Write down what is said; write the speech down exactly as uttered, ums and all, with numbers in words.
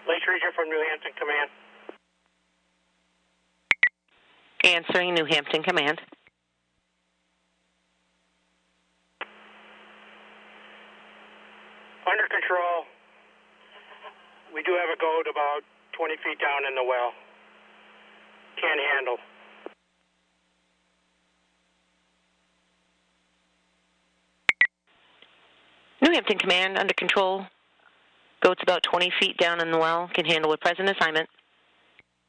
Lake Region from New Hampton Command. Answering New Hampton Command. Under control. We do have a goat about twenty feet down in the well. Can't handle. New Hampton Command, under control. Goat's about twenty feet down in the well. Can handle with present assignment.